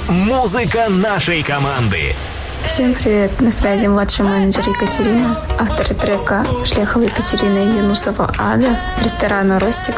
Музыка нашей команды. Всем привет, на связи младший менеджер Екатерина, авторы трека Шлехова Екатерина и Юнусова Ада, ресторана «Ростик».